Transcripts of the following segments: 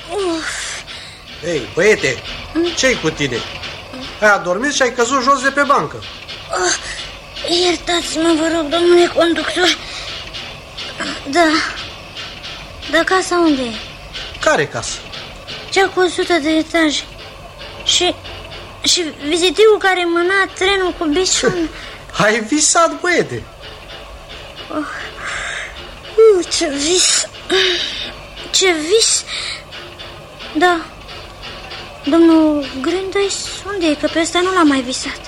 Ei, băiete, ce-i cu tine? Ai adormit și ai căzut jos de pe bancă. Iertați-mă, vă rog, domnule conductor. Da, casa unde e? Care casă? Cea cu 100 de etaje. Și vizitivul care mâna trenul cu bisul. Ai visat, băiete. Ce vis. Ce vis. Da. Domnul Grindais, unde e? Că pe ăsta nu l-am mai visat.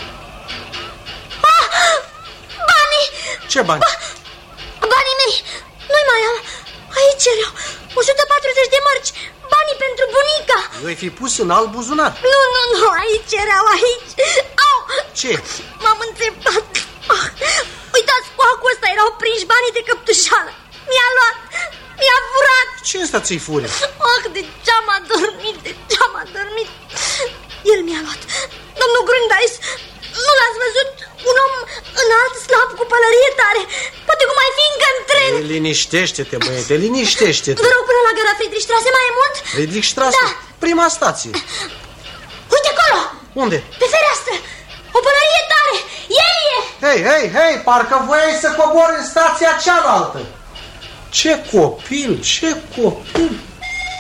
Banii! Ce bani? Banii mei! Nu-i mai am. Aici erau 140 de mărci. Banii pentru bunica. Eu-i fi pus în alt buzunar. Nu, aici erau, aici. Au! Ce? M-am înțepat. Uitați, cu acul ăsta erau prinși banii de căptușală. Mi-a luat, mi-a furat. Ce ăsta ți-i fure? De ce-am adormit, El mi-a luat. Domnul Grindais, nu l-ați văzut? Un om înalt, slab, cu pălărie tare. Poate cum mai fi încă în tren. Liniștește-te, băiete, liniștește-te. Vă rog, până la gara Friedrichstraße mai e mult? Friedrichstraße? Da. Prima stație. Uite acolo. Unde? Pe fereastră. O pălărie tare. El e. Hei, parcă voiai să cobori în stația cealaltă. Ce copil, ce copil.